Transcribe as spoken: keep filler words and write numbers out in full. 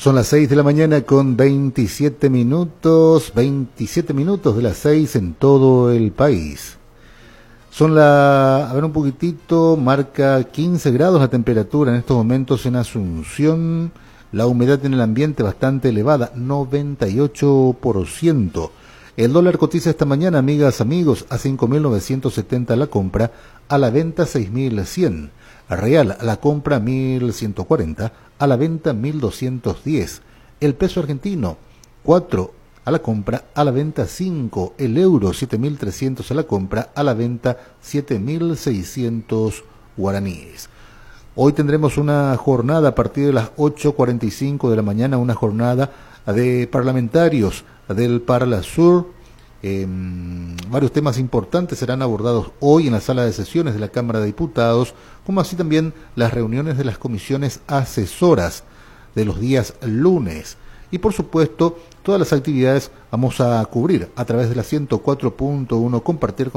Son las seis de la mañana con veintisiete minutos, veintisiete minutos de las seis en todo el país. Son la, a ver un poquitito, marca quince grados la temperatura en estos momentos en Asunción. La humedad en el ambiente bastante elevada, noventa y ocho por ciento. El dólar cotiza esta mañana, amigas, amigos, a cinco mil novecientos setenta la compra, a la venta seis mil cien. Real a la compra mil ciento cuarenta, a la venta mil doscientos diez. El peso argentino cuatro a la compra, a la venta cinco. El euro siete mil trescientos a la compra, a la venta siete mil seiscientos guaraníes. Hoy tendremos una jornada a partir de las ocho cuarenta y cinco de la mañana, una jornada de parlamentarios del Parlasur. Eh, varios temas importantes serán abordados hoy en la sala de sesiones de la Cámara de Diputados, como así también las reuniones de las comisiones asesoras de los días lunes. Y por supuesto, todas las actividades vamos a cubrir a través de la ciento cuatro punto uno, compartir